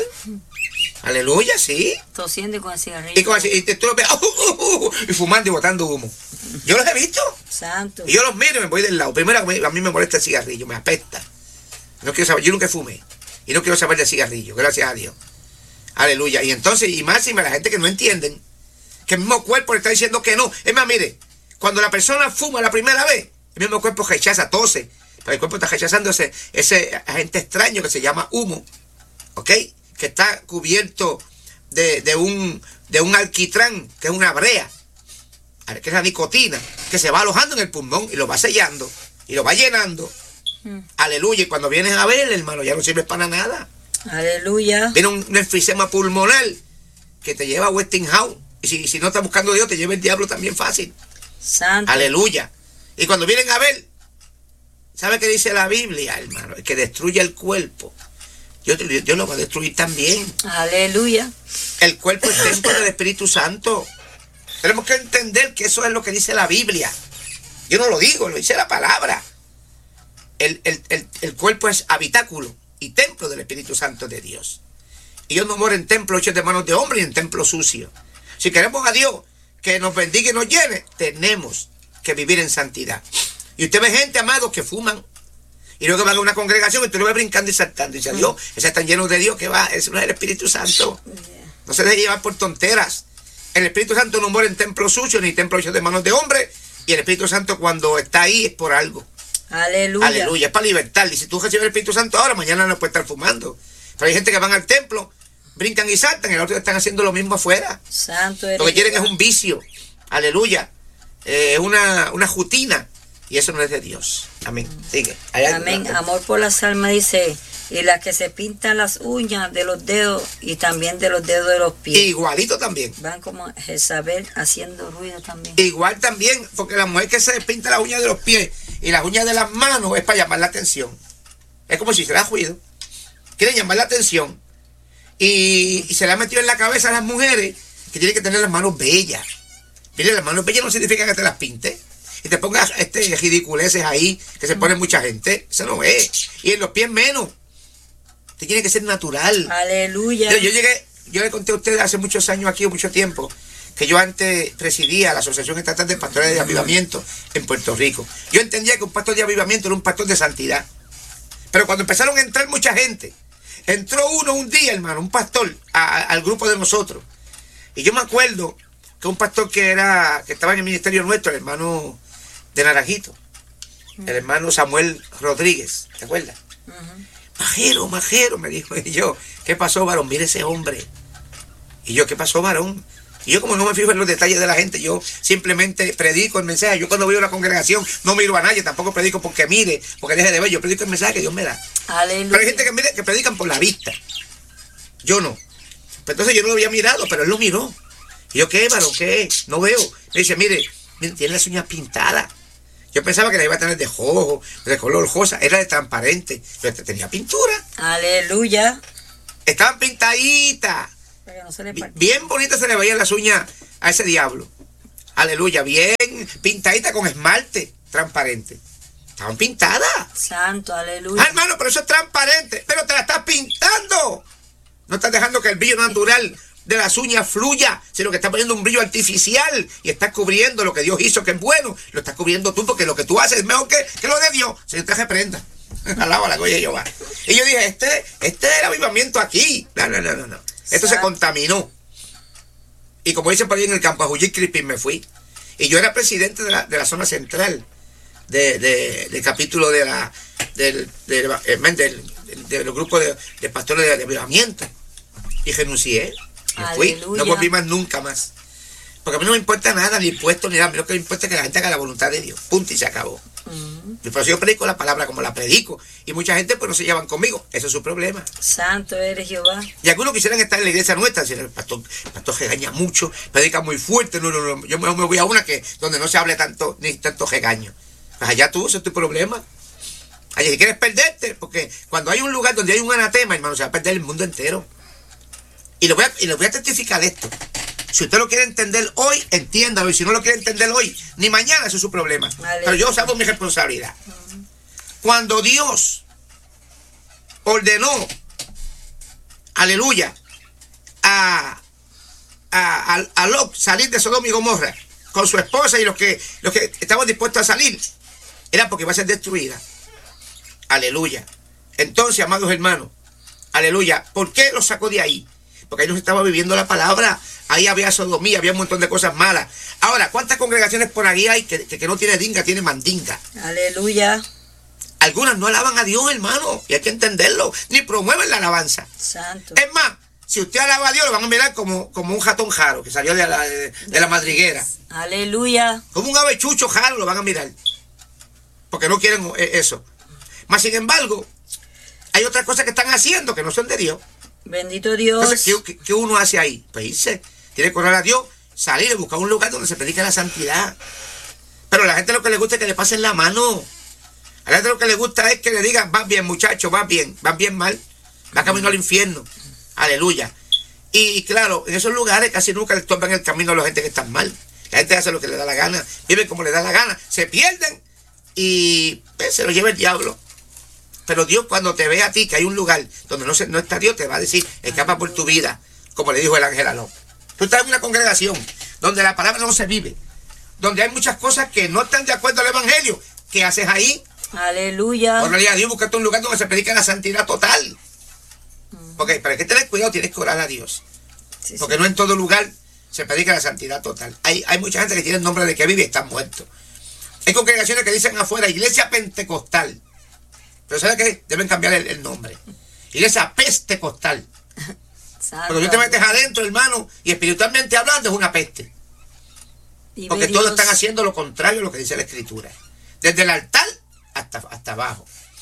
Aleluya, sí. Tosiendo con el cigarrillo. Y, con el, y te, tú lo ves, uh, uh, uh, y fumando y botando humo. Yo los he visto. Santo. Y yo los miro y me voy del lado. Primero, a mí me molesta el cigarrillo, me apesta. No quiero saber, yo nunca fumé. Y no quiero saber del cigarrillo, gracias a Dios. Aleluya. Y entonces, y máxima, la gente que no entienden, que el mismo cuerpo le está diciendo que no. Es más, mire, cuando la persona fuma la primera vez, el mismo cuerpo rechaza, tose. Pero el cuerpo está rechazando ese, ese agente extraño que se llama humo. ¿Ok? Que está cubierto de, de, un, de un alquitrán, que es una brea, que es la nicotina, que se va alojando en el pulmón y lo va sellando y lo va llenando. Mm. Aleluya. Y cuando vienes a ver, hermano, ya no sirve para nada. Aleluya. Viene un, un enfisema pulmonar que te lleva a Westinghouse. Y si, si no estás buscando a Dios, te lleva el diablo también fácil. Santo. Aleluya. Y cuando vienen a ver, ¿sabe qué dice la Biblia, hermano? El que destruye el cuerpo, Dios, Dios lo va a destruir también. Aleluya. El cuerpo es templo del Espíritu Santo. Tenemos que entender que eso es lo que dice la Biblia. Yo no lo digo, lo dice la palabra. El, el, el, el cuerpo es habitáculo y templo del Espíritu Santo de Dios. Y Dios no mora en templo hecho de manos de hombre y en templo sucio. Si queremos a Dios que nos bendiga y nos llene, tenemos que vivir en santidad. Y usted ve gente, amado, que fuman. Y luego van a una congregación y tú lo ves brincando y saltando. Y dice, Dios, ese están llenos de Dios, que va, ese no es el Espíritu Santo. No se deje llevar por tonteras. El Espíritu Santo no mora en templo sucio ni templo hecho de manos de hombre. Y el Espíritu Santo cuando está ahí es por algo. Aleluya. Aleluya, es para libertar. Y si tú recibes el Espíritu Santo ahora, mañana no puedes estar fumando. Pero hay gente que van al templo, brincan y saltan, y los otros están haciendo lo mismo afuera. Santo eres. Lo que quieren es un vicio. Aleluya. Es eh, una, una rutina. Y eso no es de Dios. Amén. Sigue. Amén. Una... Amor por las almas dice, y las que se pintan las uñas de los dedos y también de los dedos de los pies. Igualito también. Van como Jezabel haciendo ruido también. Igual también, porque la mujer que se pinta las uñas de los pies y las uñas de las manos es para llamar la atención. Es como si se le ha ruido. Quieren llamar la atención. Y, y se le ha metido en la cabeza a las mujeres que tienen que tener las manos bellas. Mire, las manos bellas no significa que te las pintes y te pongas este ridiculeces ahí que se pone mucha gente. Eso no es. Y en los pies menos. Te tiene que ser natural. Aleluya. Yo, yo llegué, yo le conté a ustedes hace muchos años aquí, o mucho tiempo, que yo antes presidía la Asociación Estatal de Pastores de Avivamiento en Puerto Rico. Yo entendía que un pastor de avivamiento era un pastor de santidad. Pero cuando empezaron a entrar mucha gente, entró uno un día, hermano, un pastor, a, a, al grupo de nosotros. Y yo me acuerdo que un pastor que era que estaba en el ministerio nuestro, el hermano de Naranjito, el hermano Samuel Rodríguez, ¿te acuerdas? Uh-huh. Majero, majero, me dijo. Y yo, ¿qué pasó, varón? Mire ese hombre. Y yo, ¿qué pasó, varón? Y yo, como no me fijo en los detalles de la gente, yo simplemente predico el mensaje. Yo cuando voy a una congregación no miro a nadie, tampoco predico porque mire, porque deje de ver. Yo predico el mensaje que Dios me da. Aleluya. Pero hay gente que, mire, que predican por la vista. Yo no. Pero entonces yo no lo había mirado, pero él lo miró. Y yo, ¿qué, varón? ¿Qué? No veo. Me dice, mire, mire, tiene las uñas pintadas. Yo pensaba que la iba a tener de rojo, de color rosa, era de transparente, pero tenía pintura. Aleluya. Estaban pintaditas. No se le bien, bien bonitas se le veían las uñas a ese diablo. Aleluya, bien pintaditas con esmalte transparente. Estaban pintadas. Santo, aleluya. Ah, hermano, pero eso es transparente, pero te la estás pintando. No estás dejando que el brillo natural de las uñas fluya, sino que estás poniendo un brillo artificial y estás cubriendo lo que Dios hizo que es bueno. Lo estás cubriendo tú porque lo que tú haces es mejor que, que lo de Dios. Señor, te reprenda. Alaba la gloria de Jehová. Y yo dije, este, este era avivamiento aquí. No, no, no, no, no. Esto se contaminó. Y como dicen por ahí en el campo, a Jujit Crispin me fui. Y yo era presidente de la, de la zona central de, de, del capítulo de la del, del, del, del, del grupo de, de pastores de, de avivamiento. Y renuncié. Me fui. No volví más nunca más. Porque a mí no me importa nada, ni impuestos, ni nada. A mí lo que me importa es que la gente haga la voluntad de Dios. Punto y se acabó. Uh-huh. Y por eso yo predico la palabra como la predico. Y mucha gente pues no se llevan conmigo. Eso es su problema. Santo eres Jehová. Y algunos quisieran estar en la iglesia nuestra. Si el pastor, el pastor regaña mucho, predica muy fuerte. No, no, no. Yo me, me voy a una que donde no se hable tanto, ni tanto regaño. Pues allá tú, ese es tu problema. Allá si quieres perderte, porque cuando hay un lugar donde hay un anatema, hermano, se va a perder el mundo entero. Y les voy a, y les voy a testificar esto. Si usted lo quiere entender hoy, entiéndalo. Y si no lo quiere entender hoy, ni mañana, eso es su problema. Vale. Pero yo sabo mi responsabilidad. Uh-huh. Cuando Dios ordenó, aleluya, a, a, a, a Lot salir de Sodoma y Gomorra con su esposa y los que, los que estaban dispuestos a salir, era porque iba a ser destruida. Aleluya. Entonces, amados hermanos, aleluya, ¿por qué los sacó de ahí? Porque ahí no se estaba viviendo la palabra, ahí había sodomía, había un montón de cosas malas. Ahora, ¿cuántas congregaciones por ahí hay que, que, que no tiene dinga, tiene mandinga? Aleluya. Algunas no alaban a Dios, hermano, y hay que entenderlo, ni promueven la alabanza. Santo. Es más, si usted alaba a Dios, lo van a mirar como, como un ratón jaro, que salió de la, de, de la madriguera. Aleluya. Como un avechucho jaro lo van a mirar, porque no quieren eso. Mas, sin embargo, hay otras cosas que están haciendo que no son de Dios. Bendito Dios. Entonces, ¿qué, qué uno hace ahí? Pues irse, tiene que orar a Dios, salir y buscar un lugar donde se predique la santidad. Pero a la gente lo que le gusta es que le pasen la mano. A la gente lo que le gusta es que le digan, vas bien muchacho, vas bien, vas bien mal, vas camino al infierno. Aleluya. Y, y claro, en esos lugares casi nunca les toman el camino a la gente que está mal. La gente hace lo que le da la gana, vive como le da la gana, se pierden y pues, se lo lleva el diablo. Pero Dios, cuando te ve a ti que hay un lugar donde no, se, no está Dios, te va a decir, escapa por tu vida, como le dijo el ángel a Lot. Tú estás en una congregación donde la palabra no se vive, donde hay muchas cosas que no están de acuerdo al evangelio. ¿Qué haces ahí? Aleluya. Órale a Dios, buscate un lugar donde se predica la santidad total. Ok, pero hay que tener cuidado, tienes que orar a Dios. Sí, porque sí. No en todo lugar se predica la santidad total. Hay, hay mucha gente que tiene el nombre de que vive y están muertos. Hay congregaciones que dicen afuera, iglesia pentecostal. Pero ¿sabe qué? Deben cambiar el, el nombre. Iglesia peste costal. Cuando tú te metes adentro, hermano, y espiritualmente hablando, es una peste. Porque todos están haciendo lo contrario a lo que dice la Escritura. Desde el altar hasta, hasta abajo.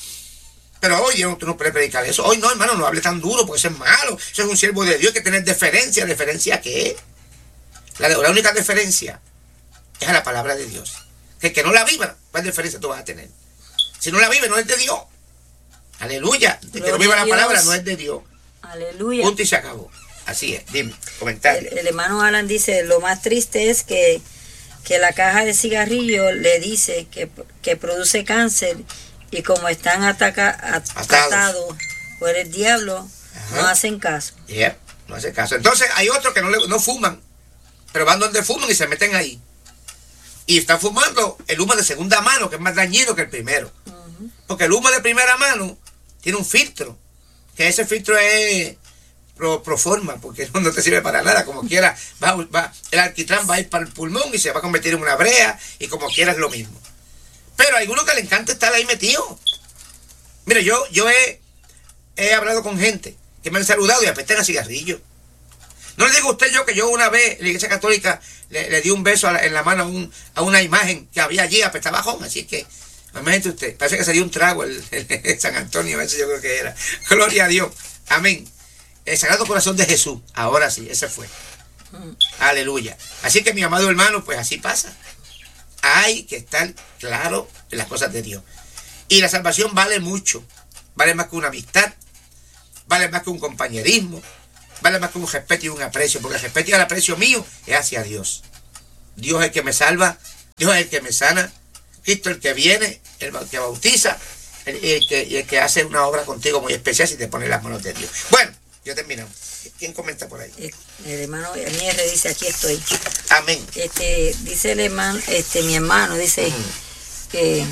Pero hoy no, tú no puedes predicar eso. Hoy no, hermano, no hable tan duro porque eso es malo. Eso es un siervo de Dios, hay que tener deferencia. ¿Deferencia a qué? La, la única deferencia es a la palabra de Dios. Que el que no la viva, ¿cuál deferencia tú vas a tener? Si no la vive, no es de Dios. Aleluya. De que no viva la palabra, no es de Dios. Aleluya. Punto y se acabó. Así es. Dime, comentario. El, el hermano Alan dice, lo más triste es que, que la caja de cigarrillo le dice que, que produce cáncer y como están ataca, atados por el diablo, ajá, no hacen caso. Yeah, no hacen caso. Entonces hay otros que no, le, no fuman, pero van donde fuman y se meten ahí. Y están fumando el humo de segunda mano, que es más dañino que el primero. Uh-huh. Porque el humo de primera mano tiene un filtro, que ese filtro es pro, pro forma, porque no te sirve para nada. Como quiera, va, va, el alquitrán va a ir para el pulmón y se va a convertir en una brea, y como quiera es lo mismo. Pero hay algunos que le encanta estar ahí metido. Mire, yo, yo he, he hablado con gente que me han saludado y apestan a cigarrillo. No le digo a usted yo que yo una vez en la iglesia católica le, le di un beso a la, en la mano a, un, a una imagen que había allí, apestaba bajón, así que, imagínate usted, parece que se dio un trago el, el, el San Antonio, ese yo creo que era. Gloria a Dios, amén. El Sagrado Corazón de Jesús, ahora sí, ese fue. Mm. Aleluya. Así que mi amado hermano, pues así pasa. Hay que estar claro en las cosas de Dios. Y la salvación vale mucho. Vale más que una amistad. Vale más que un compañerismo. Vale más que un respeto y un aprecio. Porque el respeto y el aprecio mío es hacia Dios. Dios es el que me salva. Dios es el que me sana. Cristo es el que viene, el que bautiza. El, el, que, el que hace una obra contigo muy especial si te pone las manos de Dios. Bueno, ya terminamos. ¿Quién comenta por ahí? El hermano M R dice, aquí estoy. Amén. Este, dice el hermano, este, mi hermano, dice uh-huh. que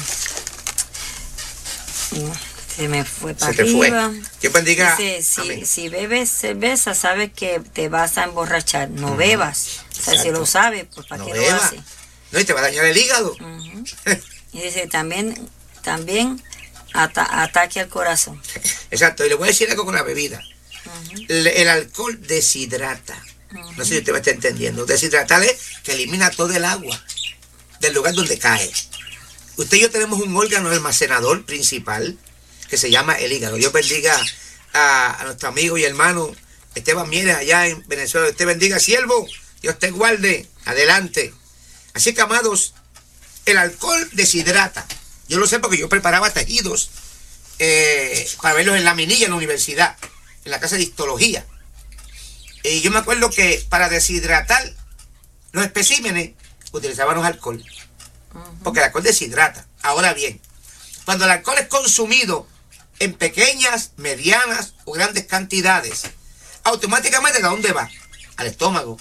se me fue para se arriba. Fue. Que bendiga. Dice, si, si bebes cerveza, sabes que te vas a emborrachar. No uh-huh. bebas. O sea, Exacto. si lo sabes, pues ¿para no qué beba. Lo haces? No, y te va a dañar el hígado. Uh-huh. Y dice, también, también ata- ataque al corazón. Exacto. Y le voy a decir algo con la bebida. Uh-huh. el, el alcohol deshidrata. Uh-huh. No sé si usted me está entendiendo. Deshidratar es que elimina todo el agua del lugar donde cae. Usted y yo tenemos un órgano almacenador principal que se llama el hígado. Dios bendiga a, a nuestro amigo y hermano Esteban Mieres allá en Venezuela. Dios te bendiga, siervo. Dios te guarde. Adelante. Así que, amados, el alcohol deshidrata. Yo lo sé porque yo preparaba tejidos eh, para verlos en la minilla en la universidad, en la clase de histología. Y yo me acuerdo que para deshidratar los especímenes utilizábamos alcohol. Porque el alcohol deshidrata. Ahora bien, cuando el alcohol es consumido en pequeñas, medianas o grandes cantidades, automáticamente ¿a dónde va? Al estómago.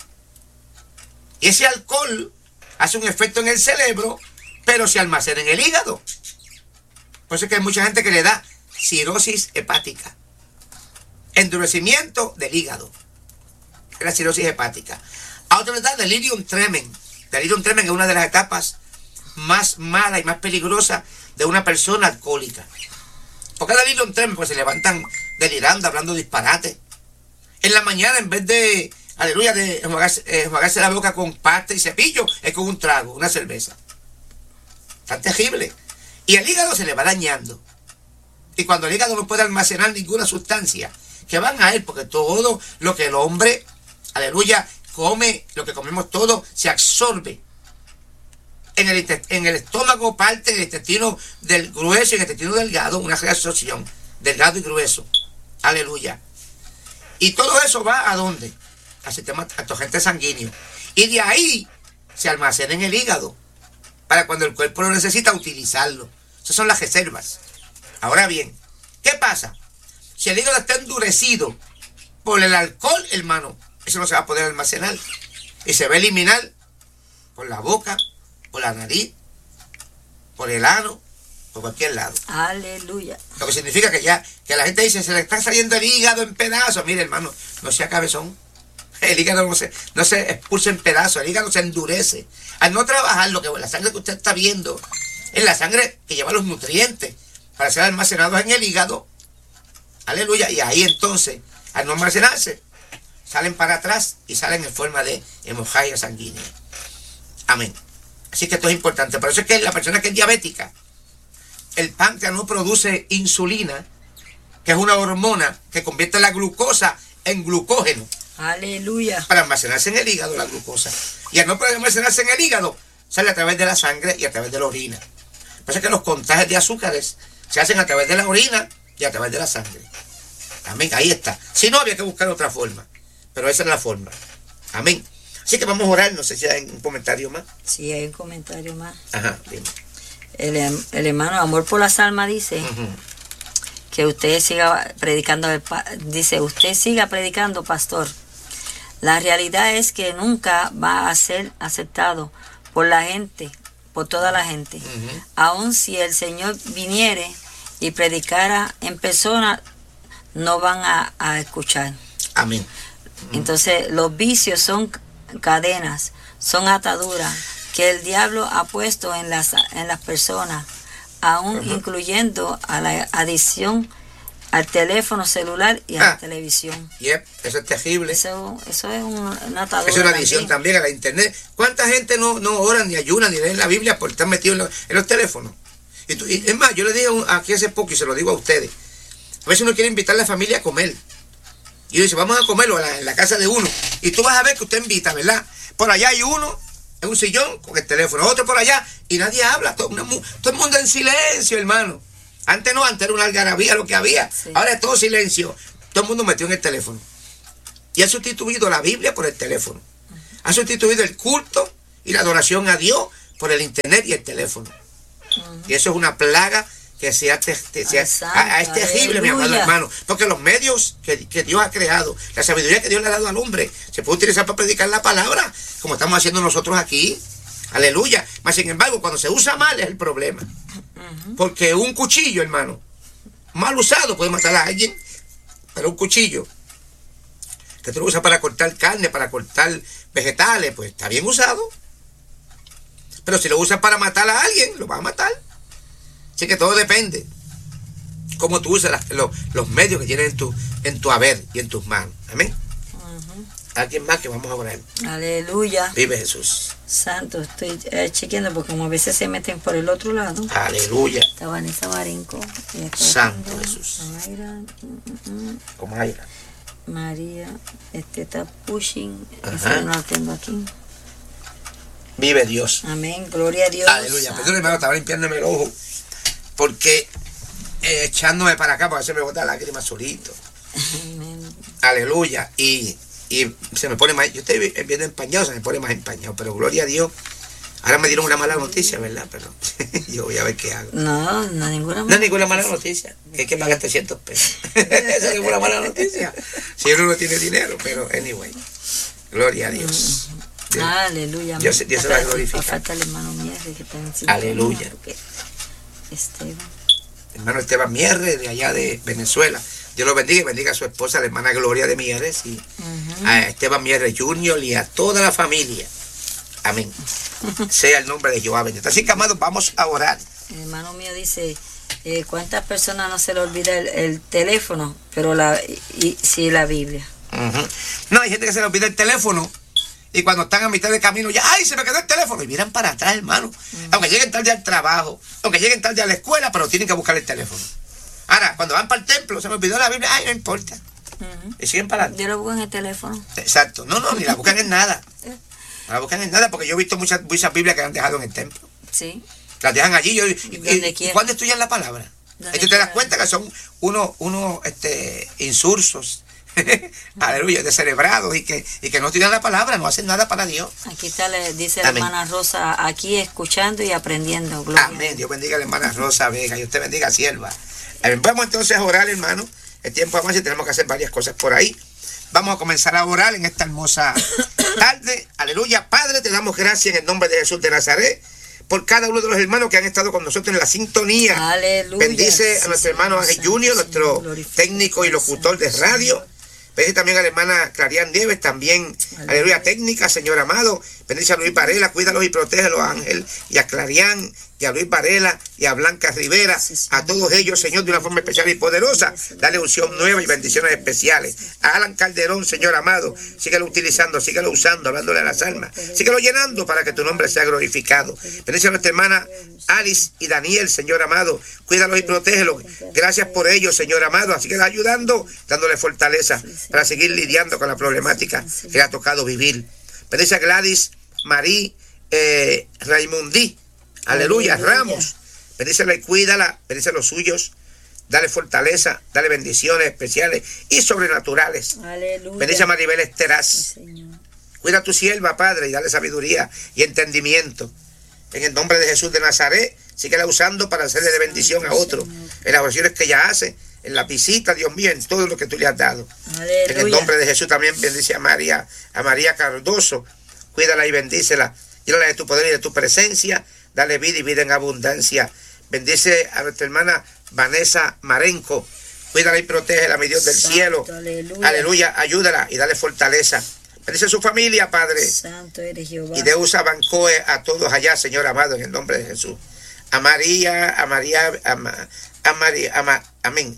Y ese alcohol hace un efecto en el cerebro, pero se almacena en el hígado. Por eso es que hay mucha gente que le da cirrosis hepática. Endurecimiento del hígado. Es la cirrosis hepática. A otro le da delirium tremens. Delirium tremens es una de las etapas más malas y más peligrosas de una persona alcohólica. ¿Por qué delirium tremens? Pues se levantan delirando, hablando disparate. En la mañana, en vez de, aleluya, de enjuagarse, eh, enjuagarse la boca con pasta y cepillo, es con un trago, una cerveza. Tan terrible. Y el hígado se le va dañando. Y cuando el hígado no puede almacenar ninguna sustancia, que van a él, porque todo lo que el hombre, aleluya, come, lo que comemos todo, se absorbe. En el, en el estómago parte del intestino del grueso y el intestino delgado, una reabsorción, delgado y grueso. Aleluya. Y todo eso va ¿a dónde? Al sistema, al torrente sanguíneo. Y de ahí se almacena en el hígado, para cuando el cuerpo lo necesita utilizarlo. Esas son las reservas. Ahora bien, ¿qué pasa? Si el hígado está endurecido por el alcohol, hermano, eso no se va a poder almacenar. Y se va a eliminar por la boca, por la nariz, por el ano, por cualquier lado. Aleluya. Lo que significa que ya, que la gente dice, se le está saliendo el hígado en pedazos. Mire, hermano, no sea cabezón. El hígado no se, no se expulsa en pedazos, el hígado se endurece. Al no trabajar, lo que la sangre que usted está viendo es la sangre que lleva los nutrientes para ser almacenados en el hígado. Aleluya. Y ahí entonces, al no almacenarse, salen para atrás y salen en forma de hemorragia sanguínea. Amén. Así que esto es importante. Por eso es que la persona que es diabética, el páncreas no produce insulina, que es una hormona que convierte la glucosa en glucógeno. Aleluya. Para almacenarse en el hígado la glucosa. Y al no poder almacenarse en el hígado, sale a través de la sangre y a través de la orina. Por eso es que los contagios de azúcares se hacen a través de la orina y a través de la sangre. Amén. Ahí está. Si no, había que buscar otra forma. Pero esa es la forma. Amén. Así que vamos a orar. No sé si hay un comentario más. Sí, hay un comentario más. Ajá, dime. El, el hermano Amor por las Almas dice uh-huh. que usted siga predicando, dice, usted siga predicando, pastor. La realidad es que nunca va a ser aceptado por la gente, por toda la gente. Uh-huh. Aun si el Señor viniere y predicara en persona, no van a, a escuchar. Amén. Uh-huh. Entonces, los vicios son cadenas, son ataduras que el diablo ha puesto en las, en las personas, aún uh-huh. incluyendo a la adicción al teléfono celular y a ah, la televisión. Yep, eso es terrible. Eso, eso es un, una atadura. Es una adicción también. también a la internet. ¿Cuánta gente no, no ora, ni ayuna, ni lee la Biblia por estar metido en, lo, en los teléfonos? Y, tú, y es más, yo le dije aquí hace poco y se lo digo a ustedes. A veces uno quiere invitar a la familia a comer. Y dice, vamos a comerlo en la, en la casa de uno. Y tú vas a ver que usted invita, ¿verdad? Por allá hay uno en un sillón con el teléfono, otro por allá, y nadie habla. Todo, una, todo el mundo en silencio, hermano. Antes no, antes era una algarabía lo que había. Sí. Ahora es todo silencio. Todo el mundo metió en el teléfono. Y ha sustituido la Biblia por el teléfono. Ha sustituido el culto y la adoración a Dios por el internet y el teléfono. Uh-huh. Y eso es una plaga que sea, te, te, sea a, a es terrible, mi amado hermano. Porque los medios que, que Dios ha creado, la sabiduría que Dios le ha dado al hombre, se puede utilizar para predicar la palabra, como estamos haciendo nosotros aquí. Aleluya. Mas sin embargo, cuando se usa mal es el problema. Uh-huh. Porque un cuchillo, hermano, mal usado puede matar a alguien, pero un cuchillo que tú lo usas para cortar carne, para cortar vegetales, pues está bien usado. Pero si lo usas para matar a alguien, lo vas a matar. Así que todo depende cómo tú usas las, los, los medios que tienes en tu, en tu haber y en tus manos. Amén. Uh-huh. ¿Alguien más que vamos a orar? Aleluya. Vive Jesús. Santo, estoy eh, chequeando porque como a veces se meten por el otro lado. Aleluya. Está Vanessa Barenco. Santo Jesús. Mayra. Mm, mm. ¿Cómo Mayra? María, este está pushing. Eso no lo tengo aquí. Vive Dios. Amén, gloria a Dios. Aleluya. Perdón, hermano, estaba limpiándome el ojo. Porque eh, echándome para acá, porque se me bota lágrimas solito. Amén. Aleluya. Y, y se me pone más, yo estoy viendo empañado, se me pone más empañado. Pero gloria a Dios. Ahora me dieron una mala noticia, ¿verdad? Pero yo voy a ver qué hago. No, no ninguna mala No, ninguna mala noticia. Que hay que pagar trescientos pesos. Esa es una mala noticia. Si uno no tiene dinero, pero anyway. Gloria a Dios. Mm. Dios. Aleluya. Dios, Dios se va a glorificar. Falta el hermano Mierre que está encima. Aleluya. Esteban. Hermano Esteban Mierre, de allá de Venezuela. Dios lo bendiga y bendiga a su esposa, la hermana Gloria de Mieres, y uh-huh. a Esteban Mierre junior y a toda la familia. Amén. Sea el nombre de Jehová bendito. Así que, amados, vamos a orar. El hermano mío dice, eh, ¿cuántas personas no se le olvida el, el teléfono? Pero la y, sí la Biblia. Uh-huh. No, hay gente que se le olvida el teléfono y cuando están a mitad de camino ya, ¡ay, se me quedó el teléfono! Y miran para atrás, hermano. Uh-huh. Aunque lleguen tarde al trabajo, aunque lleguen tarde a la escuela, pero tienen que buscar el teléfono. Ahora, cuando van para el templo, se me olvidó la Biblia, ¡ay, no importa! Uh-huh. Y siguen para adelante. Yo lo busco en el teléfono. Exacto. No, no, ni la buscan en nada. No la buscan en nada, porque yo he visto muchas, muchas Biblias que han dejado en el templo. Sí. Las dejan allí. Yo, y, y, y cuando estudian la palabra, y tú te das cuenta que son unos, unos este, insursos, aleluya, descerebrados, y que, y que no estudian la palabra, no hacen nada para Dios. Aquí está, le dice la Amén. Hermana Rosa, aquí escuchando y aprendiendo. Gloria. Amén. Dios bendiga a la hermana Rosa Vega, y usted bendiga a sierva. Vamos entonces a orar, hermano. El tiempo avanza y tenemos que hacer varias cosas por ahí. Vamos a comenzar a orar en esta hermosa tarde. Aleluya. Padre, te damos gracias en el nombre de Jesús de Nazaret por cada uno de los hermanos que han estado con nosotros en la sintonía. Aleluya. Bendice a nuestro sí, hermano Ángel Junior, nuestro técnico y locutor de radio. Bendice también a la hermana Clarian Nieves, también, aleluya, aleluya técnica, Señor amado. Bendice a Luis Varela, cuídalos y protégelos, Ángel, y a Clarian, y a Luis Varela, y a Blanca Rivera, a todos ellos, Señor, de una forma especial y poderosa. Dale unción nueva y bendiciones especiales. A Alan Calderón, Señor amado, síguelo utilizando, síguelo usando, hablándole a las almas. Síguelo llenando para que tu nombre sea glorificado. Bendice a nuestra hermana Alice y Daniel, Señor amado, cuídalos y protégelos. Gracias por ellos, Señor amado. Así que ayudando, dándole fortaleza para seguir lidiando con la problemática que le ha tocado vivir. Bendice a Gladys, Marí, eh, Raimundí, aleluya, aleluya, Ramos. Bendícela y cuídala, bendice a los suyos. Dale fortaleza, dale bendiciones especiales y sobrenaturales. Aleluya. Bendice a Maribel Esteraz. Sí, cuida a tu sierva, Padre, y dale sabiduría y entendimiento. En el nombre de Jesús de Nazaret, síguela usando para hacerle de bendición a otros. En las oraciones que ella hace, en la visita, Dios mío, en todo lo que tú le has dado. Aleluya. En el nombre de Jesús también bendice a María, a María Cardoso. Cuídala y bendícela. Llénala de tu poder y de tu presencia. Dale vida y vida en abundancia. Bendice a nuestra hermana Vanessa Marenco. Cuídala y protégela, mi Dios del Santo, cielo. Aleluya. Aleluya. Ayúdala y dale fortaleza. Bendice a su familia, Padre. Santo eres Jehová. Y de usa Bancoe a todos allá, Señor amado, en el nombre de Jesús. A María, a María, a, Ma, a María, a Ma, amén.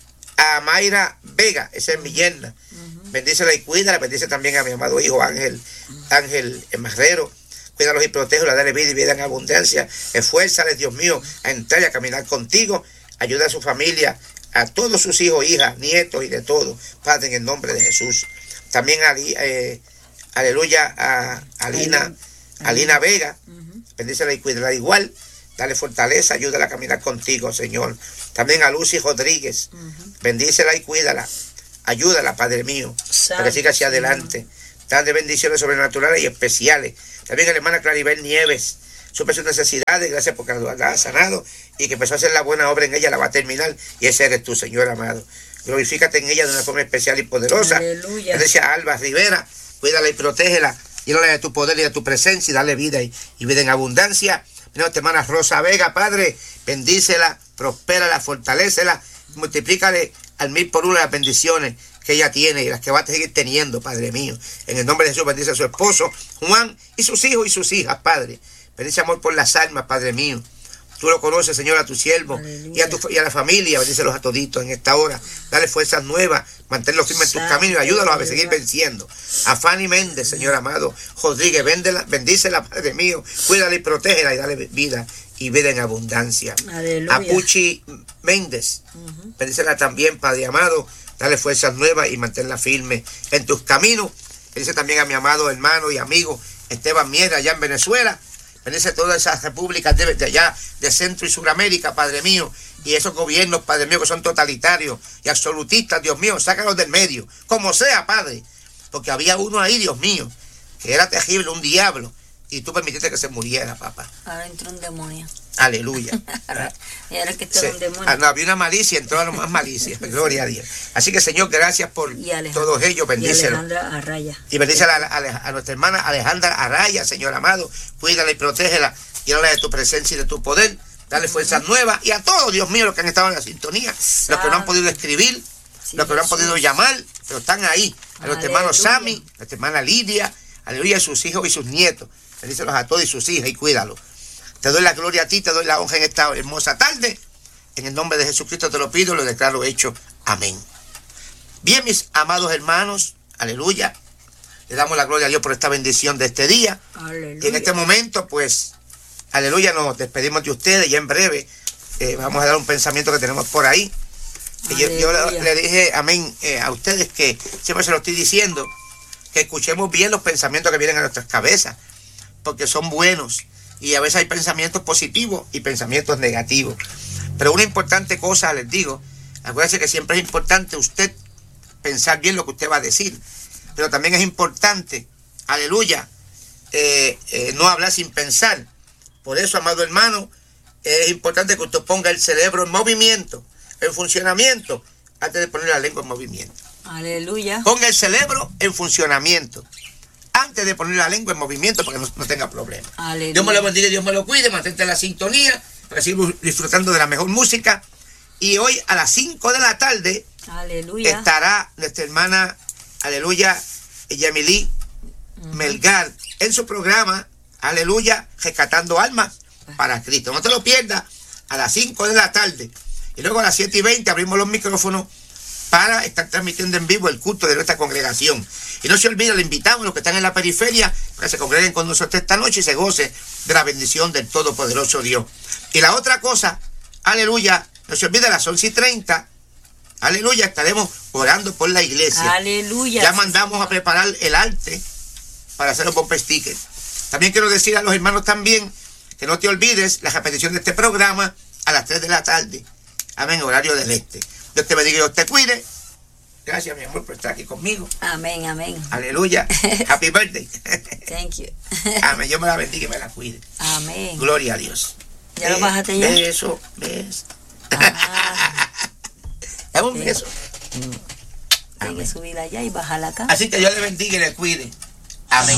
A Mayra Vega, esa es mi yerna. Uh-huh. Bendícela y cuídala. Bendice también a mi amado hijo Ángel, Ángel Marrero. Cuídalos y protégelos, dale vida y vida en abundancia. Esfuérzales, Dios mío, a entrar y a caminar contigo. Ayuda a su familia, a todos sus hijos, hijas, nietos y de todo, Padre, en el nombre de Jesús. También, eh, aleluya, a Alina, Alina Vega, uh-huh. Bendícela y cuídala igual, dale fortaleza, ayúdala a caminar contigo, Señor. También a Lucy Rodríguez, uh-huh. Bendícela y cuídala, ayúdala, Padre mío, Santo, para que siga hacia adelante. Dale bendiciones sobrenaturales y especiales. También a la hermana Claribel Nieves, supe sus necesidades, gracias porque la ha sanado y que empezó a hacer la buena obra en ella, la va a terminar, y ese eres tú, Señor amado. Glorifícate en ella de una forma especial y poderosa. Aleluya. Gracias a Alba Rivera, cuídala y protégela, llénala de tu poder y de tu presencia y dale vida y, y vida en abundancia. Nuestra hermana Rosa Vega, Padre, bendícela, prospérala, fortalécela, multiplícale al mil por una las bendiciones que ella tiene y las que va a seguir teniendo, Padre mío. En el nombre de Jesús, bendice a su esposo, Juan, y sus hijos y sus hijas, Padre. Bendice amor por las almas, Padre mío. Tú lo conoces, Señor, a tu siervo y a, tu, y a la familia. Bendícelos a toditos en esta hora. Dale fuerzas nuevas. Manténlos firmes en tus caminos y ayúdalos a seguir venciendo. A Fanny Méndez, Señor amado. Rodríguez, béndela, bendícela, Padre mío. Cuídala y protégela y dale vida y vida en abundancia. Aleluya. A Puchi Méndez, uh-huh. Bendícela también, Padre amado. Dale fuerzas nuevas y manténla firme en tus caminos. Bendice también a mi amado hermano y amigo Esteban Miera, allá en Venezuela. Bendice todas esas repúblicas de, de allá, de Centro y Suramérica, Padre mío, y esos gobiernos, Padre mío, que son totalitarios y absolutistas, Dios mío, sácalos del medio, como sea, Padre, porque había uno ahí, Dios mío, que era terrible, un diablo, y tú permitiste que se muriera, papá. Ahora entró un demonio. Aleluya. Y ahora que entró un demonio. Ah, no, había una malicia, entró a lo más malicia, gloria a Dios. Así que, Señor, gracias por todos ellos, bendícelos. Y Alejandra Arraya. Y bendícela a, a, a nuestra hermana Alejandra Arraya, Señor amado, cuídala y protégela, llévala de tu presencia y de tu poder, dale fuerzas uh-huh. nuevas, y a todos, Dios mío, los que han estado en la sintonía, Santo. Los que no han podido escribir, sí, los que no han podido llamar, pero están ahí, a nuestro hermano Sammy, a nuestra hermana Lidia, aleluya, a sus hijos y sus nietos, bendícelos a todos y sus hijas y cuídalos. Te doy la gloria a ti, te doy la honra en esta hermosa tarde. En el nombre de Jesucristo te lo pido, lo declaro hecho. Amén. Bien, mis amados hermanos, aleluya. Le damos la gloria a Dios por esta bendición de este día. Aleluya. Y en este momento, pues, aleluya, nos despedimos de ustedes. Ya en breve eh, vamos a dar un pensamiento que tenemos por ahí. Yo, yo le, le dije, amén, eh, a ustedes que siempre se lo estoy diciendo, que escuchemos bien los pensamientos que vienen a nuestras cabezas, porque son buenos. Y a veces hay pensamientos positivos y pensamientos negativos. Pero una importante cosa les digo, acuérdense que siempre es importante usted pensar bien lo que usted va a decir. Pero también es importante, aleluya, eh, eh, no hablar sin pensar. Por eso, amado hermano, es importante que usted ponga el cerebro en movimiento, en funcionamiento, antes de poner la lengua en movimiento. Aleluya. Ponga el cerebro en funcionamiento antes de poner la lengua en movimiento para que no, no tenga problemas. Aleluya. Dios me lo bendiga, Dios me lo cuide, mantente en la sintonía para seguir disfrutando de la mejor música. Y hoy a las cinco de la tarde, aleluya, estará nuestra hermana, aleluya, Yamilí uh-huh. Melgar en su programa, aleluya, Rescatando Almas para Cristo. No te lo pierdas, a las cinco de la tarde. Y luego a las siete y veinte abrimos los micrófonos para estar transmitiendo en vivo el culto de nuestra congregación. Y no se olvide, le invitamos a los que están en la periferia para que se congreguen con nosotros esta noche y se goce de la bendición del Todopoderoso Dios. Y la otra cosa, aleluya, no se olvide, a las once y treinta, aleluya, estaremos orando por la iglesia. Aleluya. Ya mandamos a preparar el arte para hacer los bumper stickers. También quiero decir a los hermanos también que no te olvides la repetición de este programa a las tres de la tarde. Amén, horario del este. Dios te bendiga y Dios te cuide. Gracias, mi amor, por estar aquí conmigo. Amén, amén. Aleluya. Happy birthday. Thank you. Amén. Yo me la bendiga y me la cuide. Amén. Gloria a Dios. ¿Ya lo bajaste ya? Beso, beso. Ah. Dame un beso. Tiene que subir allá y bajar acá. Así que Dios le bendiga y le cuide. Amén.